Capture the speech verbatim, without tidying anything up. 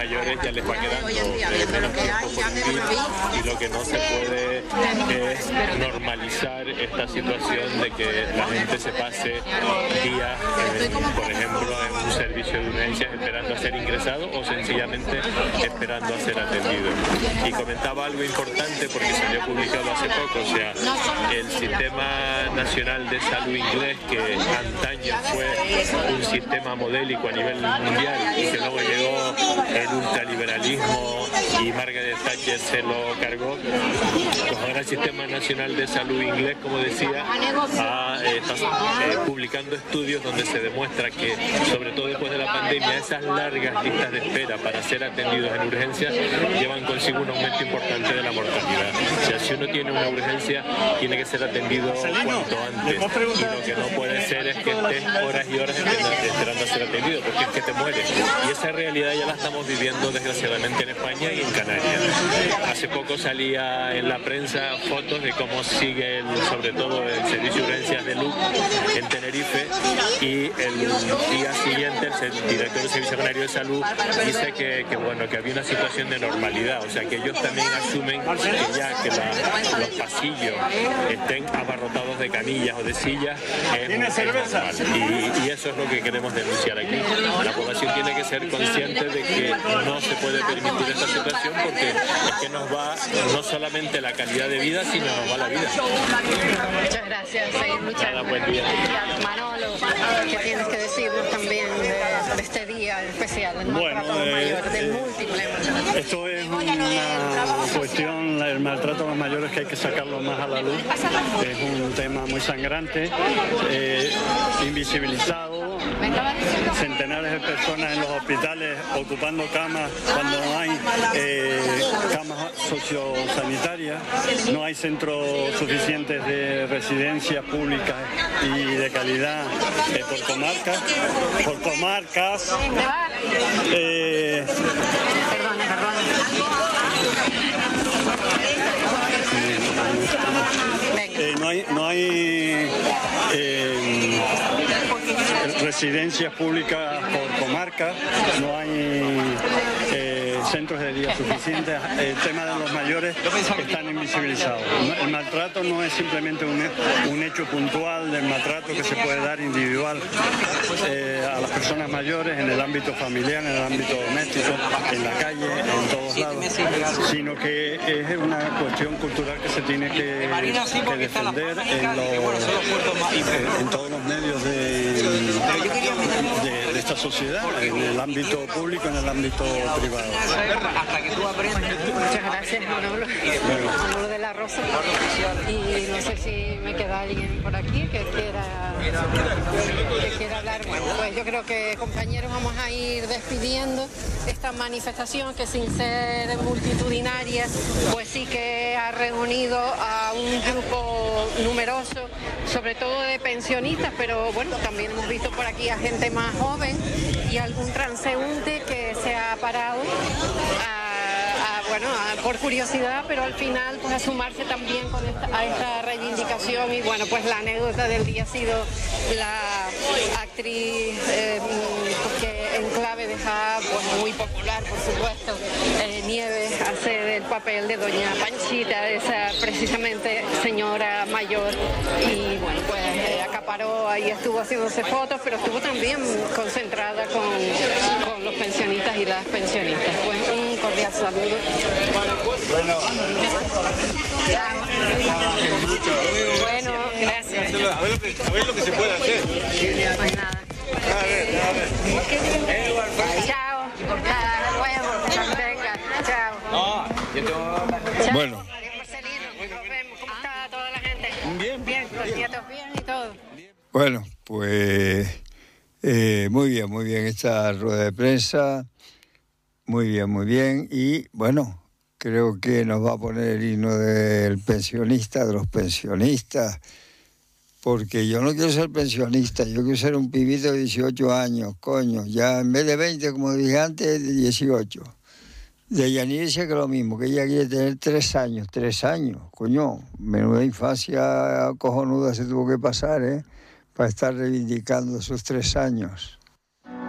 mayores ya les va quedando eh, menos tiempo por vivir, y lo que no se puede es normalizar esta situación de que la gente se pase días, eh, por ejemplo, en un servicio de urgencias esperando a ser ingresado o sencillamente esperando a ser atendido. Y comentaba algo importante porque salió publicado hace poco, o sea, el Sistema Nacional de Salud inglés, que antaño fue un sistema modélico a nivel mundial y que luego llegó el ultraliberalismo y Margaret Thatcher se lo cargó, pues ahora el Sistema Nacional de Salud inglés, como decía, ha, eh, está eh, publicando estudios donde se demuestra que, sobre todo después de la pandemia, esas largas listas de espera para ser atendidos en urgencias llevan consigo un aumento importante de la mortalidad. O sea, si uno tiene una urgencia, tiene que ser atendido cuanto antes, y lo que no puede ser es que estés horas y horas esperando a ser atendido, porque es que te mueres. Y esa realidad ya la estamos viviendo desgraciadamente en España y en Canarias. Hace poco salía en la prensa fotos de cómo sigue el, sobre todo el servicio de urgencias de Luc en Tenerife, y el día siguiente el director del Servicio Canario de Salud dice que, que bueno, que había una situación de normalidad, o sea que ellos también asumen que ya que la, los pasillos estén abarrotados de camillas o de sillas es, es normal, y, y eso es lo que queremos denunciar aquí. La población tiene que ser consciente de que no se puede permitir esta situación, porque es que nos va no solamente la calidad de vida, sino nos va la vida. Muchas gracias, seguir luchando. Nada, buen día. Manolo, ¿qué tienes que decirnos también de, de este día especial, del maltrato bueno, a los eh, mayores, del eh, múltiple? Esto es una cuestión, el maltrato a los mayores, que hay que sacarlo más a la luz. Es un tema muy sangrante, eh, invisibilizado. Centenares de personas en los hospitales ocupando camas cuando no hay eh, camas sociosanitarias, no hay centros suficientes de residencias públicas y de calidad eh, por comarcas, por comarcas. Eh, Perdona, perdona. Eh, no hay, no hay eh, residencias públicas por comarca, no hay eh, centros de día suficientes. El tema de los mayores están invisibilizados. El maltrato no es simplemente un, un hecho puntual del maltrato que se puede dar individual eh, a las personas mayores en el ámbito familiar, en el ámbito doméstico, en la calle, en todos lados, sino que es una cuestión cultural que se tiene que, que defender en, los, en todos los medios de, de, de esta sociedad, en el ámbito público, en el ámbito privado. Muchas gracias, Manolo. Manolo de la Rosa. Y no sé si me queda alguien por aquí que quiera, que quiera hablar. Bueno, pues yo creo que, compañeros, vamos a ir despidiendo esta manifestación que, sin ser multitudinaria, pues sí que ha reunido a un grupo numeroso, sobre todo de pensionistas, pero bueno, también hemos visto por aquí a gente más joven y algún transeúnte que se ha parado a, a, bueno, a, por curiosidad, pero al final pues a sumarse también con esta, a esta reivindicación. Y bueno, pues la anécdota del día ha sido la actriz eh, que en clave de Ja, pues muy popular, por supuesto, eh, Nieves, hace del papel de doña Panchita, esa precisamente señora mayor, y bueno, pues eh, acaparó, ahí estuvo haciéndose fotos, pero estuvo también concentrada con, con los pensionistas y las pensionistas. Pues un cordial saludo. Bueno, bueno, gracias. A ver lo que, a ver lo que se puede hacer. Pues nada. A ver, a ver. Chao. Hasta luego. Venga, chao. No, yo tengo... bueno. Adiós, Marcelino. Nos vemos. ¿Cómo está toda la gente? Bien, Bien, los nietos bien y todo. Bueno, pues eh, muy bien, muy bien esta rueda de prensa, muy bien, muy bien, y bueno, creo que nos va a poner el himno del pensionista, de los pensionistas, porque yo no quiero ser pensionista, yo quiero ser un pibito de dieciocho años, coño, ya en vez de veinte, como dije antes, de dieciocho. De Yanir decía que lo mismo, que ella quiere tener tres años, tres años, coño, menuda infancia cojonuda se tuvo que pasar, ¿eh?, para estar reivindicando sus tres años.